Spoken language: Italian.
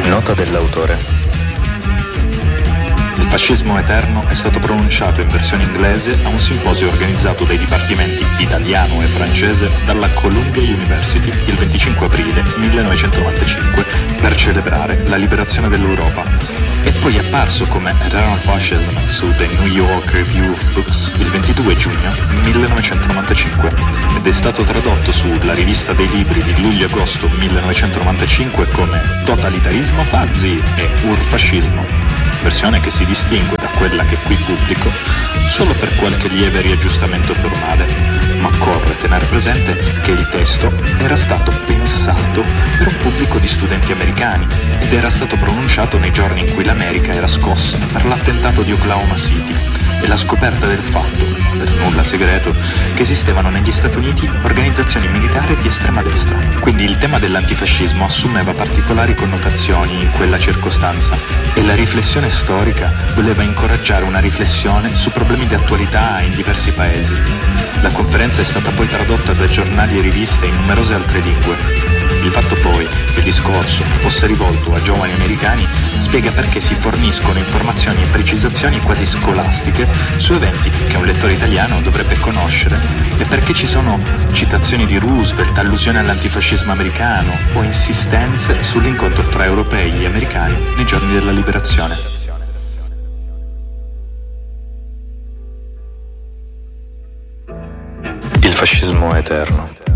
Nota dell'autore. Il fascismo eterno è stato pronunciato in versione inglese a un simposio organizzato dai dipartimenti italiano e francese dalla Columbia University il 25 aprile 1995 per celebrare la liberazione dell'Europa. E poi è apparso come Eternal Fascism su The New York Review of Books il 22 giugno 1995 ed è stato tradotto su La Rivista dei Libri di luglio-agosto 1995 come Totalitarismo Fazzi e Urfascismo, versione che si distingue da quella che qui pubblico solo per qualche lieve riaggiustamento formale, ma occorre tenere presente che il testo era stato pensato per un pubblico di studenti americani ed era stato pronunciato nei giorni in cui l'America era scossa per l'attentato di Oklahoma City e la scoperta del fatto, per nulla segreto, che esistevano negli Stati Uniti organizzazioni militari di estrema destra. Quindi il tema dell'antifascismo assumeva particolari connotazioni in quella circostanza e la riflessione storica voleva incoraggiare una riflessione su problemi di attualità in diversi paesi. La conferenza è stata poi tradotta da giornali e riviste in numerose altre lingue. Il fatto poi che il discorso fosse rivolto a giovani americani spiega perché si forniscono informazioni e precisazioni quasi scolastiche su eventi che un lettore italiano dovrebbe conoscere e perché ci sono citazioni di Roosevelt, allusioni all'antifascismo americano o insistenze sull'incontro tra europei e americani nei giorni della liberazione. Il fascismo eterno.